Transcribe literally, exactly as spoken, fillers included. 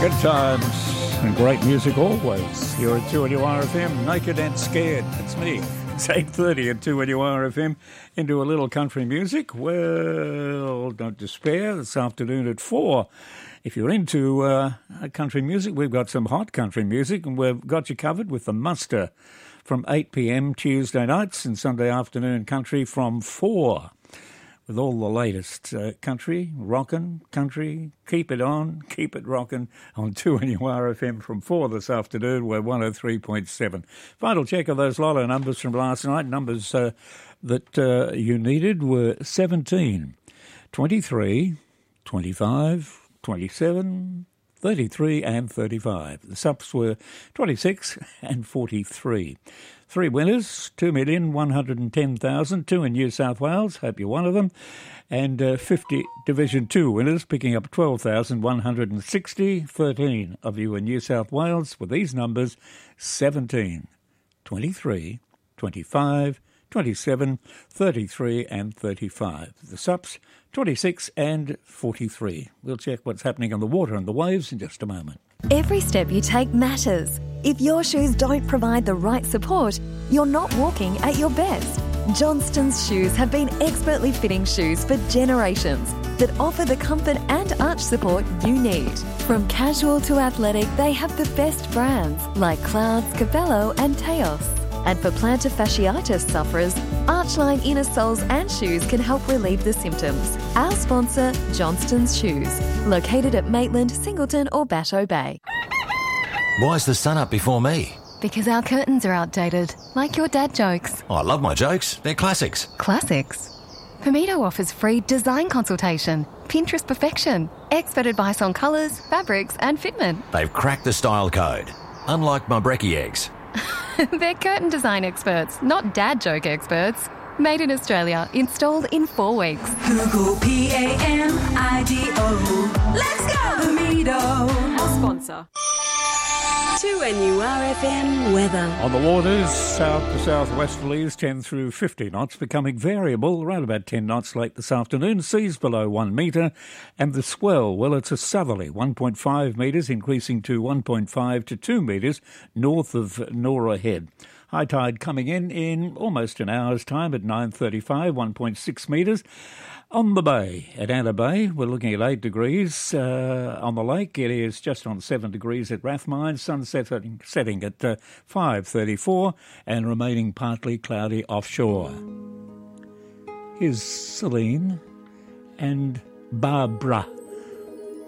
Good times and great music always. Here at two N U R F M, Naked and Scared. It's me. It's eight thirty at two N U R F M. Into a little country music. Well, don't despair. This afternoon at four. If you're into uh, country music, we've got some hot country music, and we've got you covered with the muster from eight p.m. Tuesday nights and Sunday afternoon country from four. With all the latest uh, country, rockin', country, keep it on, keep it rockin' on two N U R F M from four this afternoon. We're one oh three point seven. Final check of those Lotto numbers from last night. Numbers uh, that uh, you needed were seventeen, twenty-three, twenty-five, twenty-seven, thirty-three and thirty-five. The subs were twenty-six and forty-three. Three winners, two million one hundred ten thousand, two in New South Wales, hope you're one of them, and uh, fifty Division two winners, picking up twelve thousand one hundred sixty, thirteen of you in New South Wales, with these numbers seventeen, twenty-three, twenty-five, twenty-seven, thirty-three and thirty-five. The subs, twenty-six and forty-three. We'll check what's happening on the water and the waves in just a moment. Every step you take matters. If your shoes don't provide the right support, you're not walking at your best. Johnston's Shoes have been expertly fitting shoes for generations that offer the comfort and arch support you need. From casual to athletic, they have the best brands like Clouds, Cabello and Teos. And for plantar fasciitis sufferers, Archline inner soles and shoes can help relieve the symptoms. Our sponsor, Johnston's Shoes, located at Maitland, Singleton or Batteau Bay. Why's the sun up before me? Because our curtains are outdated, like your dad jokes. Oh, I love my jokes. They're classics. Classics? Pomito offers free design consultation, Pinterest perfection, expert advice on colours, fabrics and fitment. They've cracked the style code, unlike my brekkie eggs. They're curtain design experts, not dad joke experts. Made in Australia, installed in four weeks. Google P A M I D O. Let's go! Pomito. Our sponsor. two N U R F M weather. On the waters, south to southwesterlies, ten through fifty knots, becoming variable, around about ten knots late this afternoon. Seas below one metre. And the swell, well, it's a southerly, one point five metres, increasing to one point five to two metres north of Nora Head. High tide coming in in almost an hour's time at nine thirty-five, one point six metres. On the bay, at Anna Bay, we're looking at eight degrees. Uh, on the lake, it is just on seven degrees at Rathmines. Sun setting, setting at uh, five thirty-four and remaining partly cloudy offshore. Here's Celine and Barbara.